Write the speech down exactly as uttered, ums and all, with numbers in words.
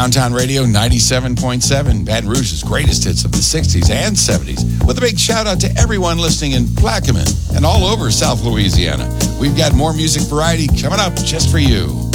Downtown Radio ninety-seven point seven, Baton Rouge's greatest hits of the sixties and seventies, with a big shout out to everyone listening in Plaquemine and all over South Louisiana. We've got more music variety coming up just for you.